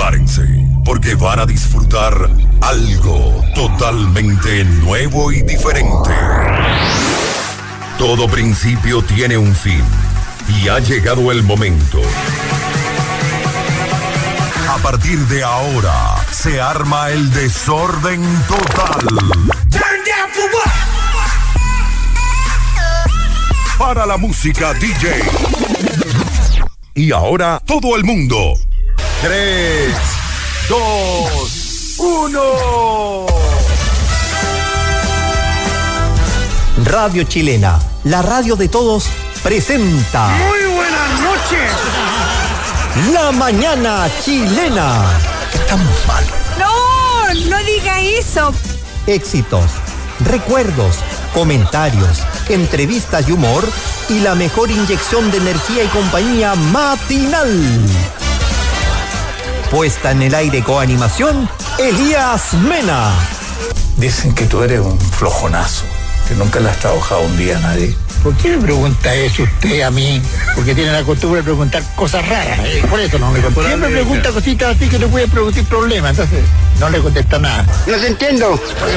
Prepárense, porque van a disfrutar algo totalmente nuevo y diferente. Todo principio tiene un fin, y ha llegado el momento. A partir de ahora, se arma el desorden total. Para la música, DJ. Y ahora, todo el mundo. 3, 2, 1. Radio Chilena, la radio de todos, presenta. Muy buenas noches. La Mañana Chilena. Estamos mal. No diga eso. Éxitos, recuerdos, comentarios, entrevistas y humor, y la mejor inyección de energía y compañía matinal. Puesta en el aire con animación, Elías Mena. Dicen que tú eres un flojonazo, que nunca le has trabajado un día a nadie. ¿Por qué me pregunta eso usted a mí? Porque tiene la costumbre de preguntar cosas raras. Por eso no me contesta. Siempre pregunta cositas así que le puede producir problemas. Entonces, no le contesta nada. No te entiendo.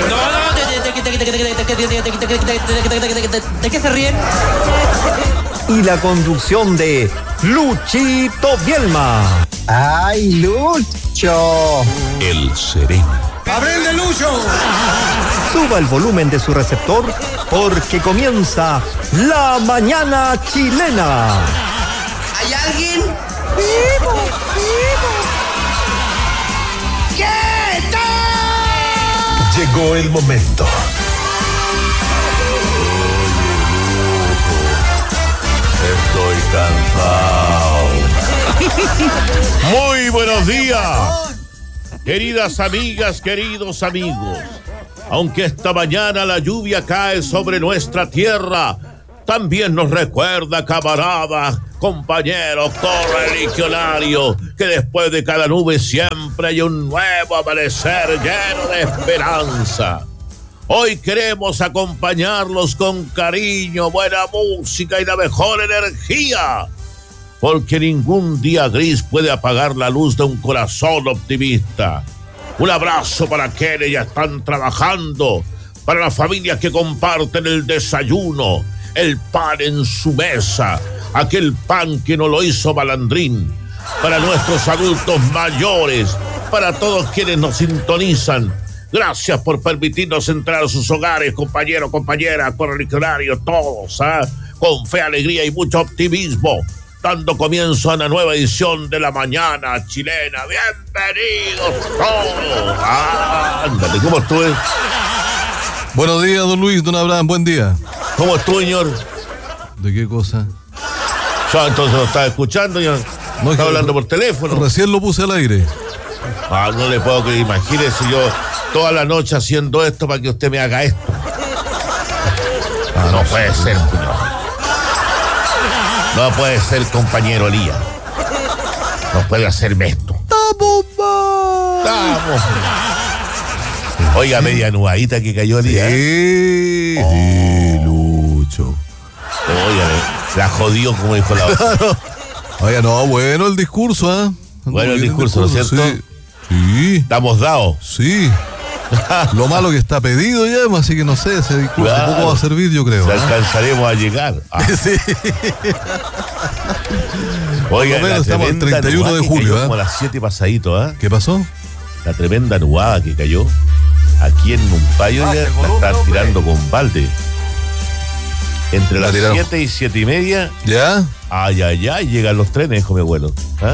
¿De qué se ríen? Y la conducción de Luchito Bielma. ¡Ay, Lucho! El sereno. ¡Abril de Lucho! Suba el volumen de su receptor, porque comienza La Mañana Chilena. ¿Hay alguien? Llegó el momento. Estoy cansado. Muy buenos días, queridas amigas, queridos amigos. Aunque esta mañana la lluvia cae sobre nuestra tierra, también nos recuerda, camaradas, compañeros, correligionarios, que después de cada nube siempre hay un nuevo amanecer lleno de esperanza. Hoy queremos acompañarlos con cariño, buena música y la mejor energía, porque ningún día gris puede apagar la luz de un corazón optimista. Un abrazo para quienes ya están trabajando, para las familias que comparten el desayuno, el pan en su mesa, aquel pan que no lo hizo malandrín, para nuestros adultos mayores, para todos quienes nos sintonizan. Gracias por permitirnos entrar a sus hogares, compañeros, compañeras, correligionarios, todos, con fe, alegría y mucho optimismo, dando comienzo a una nueva edición de La Mañana Chilena. ¡Bienvenidos todos! Ándale, ¿cómo estuve? Buenos días, don Luis, don Abraham, buen día. ¿Cómo estuvo, señor? ¿De qué cosa? Yo entonces lo estaba escuchando, yo No, estaba hablando por teléfono. Recién lo puse al aire. No le puedo creer, imagínese yo toda la noche haciendo esto para que usted me haga esto. No puede ser, señor. No puede ser, compañero Elías. No puede hacerme esto. ¡Vamos! Oiga, media nubadita que cayó Elías. Sí, Lucho. Oiga, la jodió, como dijo la otra. Claro. Oiga, no, bueno el discurso, ¿ah? Bueno el discurso, ¿no es cierto? Sí. Estamos dados. Sí. Lo malo que está pedido ya, así que no sé, ese discurso poco va a servir, yo creo. Si alcanzaremos a llegar. Sí. Oiga, menos estamos el 31 de julio. Como a las 7 pasadito, ¿Qué pasó? La tremenda nubada que cayó aquí en Numpayo, ya la están tirando con balde. Entre las 7 y 7 y media. ¿Ya? Ay, llegan los trenes, dijo mi abuelo.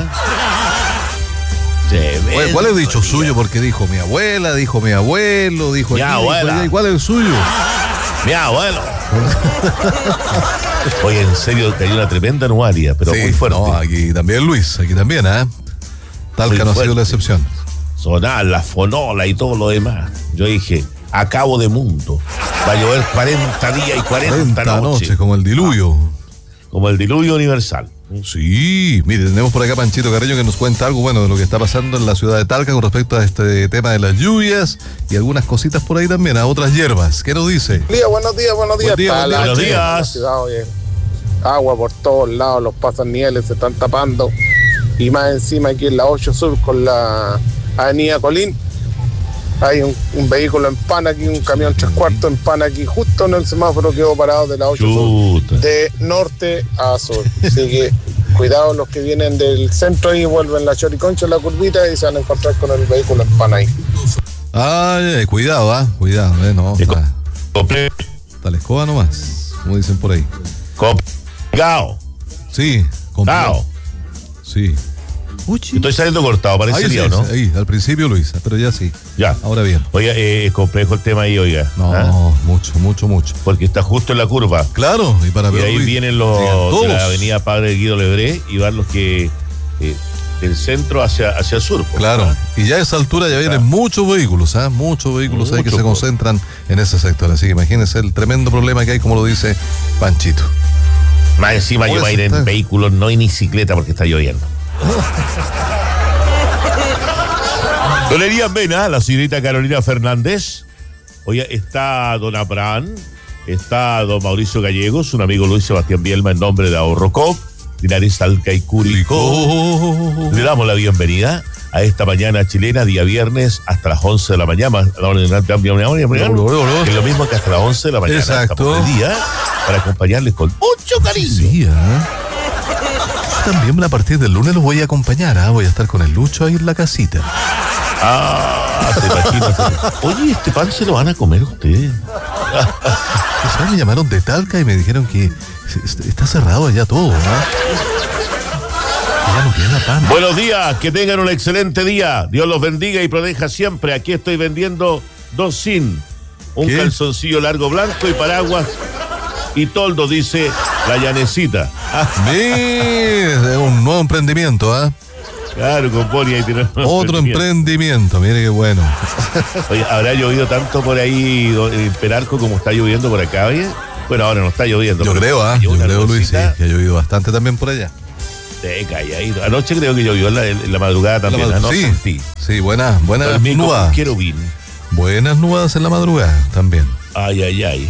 ¿Cuál es el dicho suyo? Porque dijo mi abuela, dijo mi abuelo, dijo mi aquí, abuela. dijo allá. ¿Y cuál es el suyo? Mi abuelo. Oye, en serio, cayó una tremenda nubaria, pero muy fuerte. No, aquí también Luis, aquí también, Talca no ha sido la excepción. Sonar, la fonola y todo lo demás. Yo dije, acabo de mundo. Va a llover 40 días y 40 noches. Como el diluvio. Como el diluvio universal. Sí, mire, tenemos por acá Panchito Carreño que nos cuenta algo bueno de lo que está pasando en la ciudad de Talca con respecto a este tema de las lluvias y algunas cositas por ahí también, a otras hierbas. ¿Qué nos dice? Buenos días. Buenos días. Agua por todos lados, los pasanieles se están tapando. y más encima aquí en la 8 Sur con la avenida Colín, hay un vehículo en Panaqui, un camión 3/4 en Panaqui, justo en el semáforo quedó parado de la 8 Sur, de norte a sur. Así que cuidado los que vienen del centro y vuelven la Choriconcha en la curvita y se van a encontrar con el vehículo en Panaqui. Ay, cuidado, cuidado, no. Está la escoba nomás, como dicen por ahí. Complicado. Sí, complicado. Sí. Estoy saliendo cortado, parecería, ¿no? Ahí, al principio Luisa, pero ya sí. Ya. Ahora bien. Oiga, es complejo el tema ahí, oiga. No, mucho. Porque está justo en la curva. Claro, y para ver. Y ahí vienen los de la avenida Padre Guido Lebré y van los que del centro hacia el sur. Claro, y ya a esa altura ya vienen muchos vehículos, muchos vehículos ahí que se concentran en ese sector. Así que imagínense el tremendo problema que hay, como lo dice Panchito. Más encima yo voy a ir en vehículos, no en bicicleta porque está lloviendo. Don Elías Mena, la señorita Carolina Fernández. Oye, está don Abraham, está don Mauricio Gallegos, un amigo Luis Sebastián Bielma en nombre de Ahorrocop, Linares, Talca y Curicó. Le damos la bienvenida a esta mañana chilena, día viernes, hasta las 11 de la mañana. Es lo mismo que hasta las 11 de la mañana. Exacto. El día para acompañarles con mucho cariño. Sí, Yo también a partir del lunes los voy a acompañar. Voy a estar con el Lucho ahí en la casita. Se imagina. Oye, este pan se lo van a comer ustedes. Me llamaron de Talca y me dijeron que está cerrado allá todo, Ya no queda pan. Buenos días, que tengan un excelente día. Dios los bendiga y proteja siempre. Aquí estoy vendiendo 2 sin. Un calzoncillo largo blanco y paraguas. Y toldo, dice la llanecita. Es un nuevo emprendimiento, Claro, compone ahí tiene otro emprendimiento, mire qué bueno. Oye, ¿habrá llovido tanto por ahí en Penarco como está lloviendo por acá, oye? Bueno, ahora no está lloviendo. Yo creo, Luis, sí, que ha llovido bastante también por allá. Calladito. Anoche creo que llovió en la madrugada también. Sí, buenas nubadas. Buenas nubadas en la madrugada también. Ay.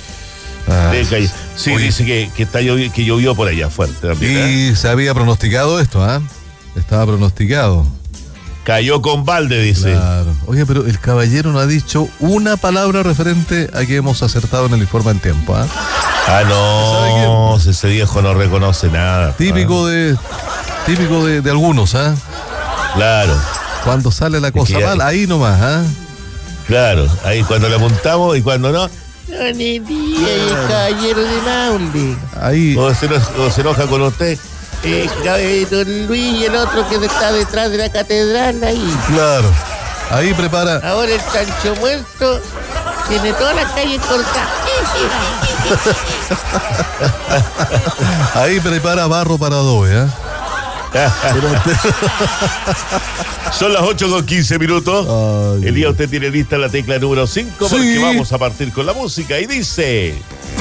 Sí, oye, dice que llovió por allá fuerte también. Y se había pronosticado esto, Estaba pronosticado. Cayó con balde, dice. Claro. Oye, pero el caballero no ha dicho una palabra referente a que hemos acertado en el informe en tiempo, no, ese viejo no reconoce nada. Típico de algunos, Claro. Cuando sale la cosa mal, ahí nomás, Claro, ahí cuando le apuntamos y cuando no. El caballero de Maule. Ahí. O se enoja con usted. Don Luis y el otro que está detrás de la catedral ahí. Claro. Ahí prepara. Ahora el Sancho Muerto tiene toda la calle cortada. Ahí prepara barro para adobe, Son las 8:15. Ay, el día usted tiene lista la tecla número 5 porque vamos a partir con la música y dice...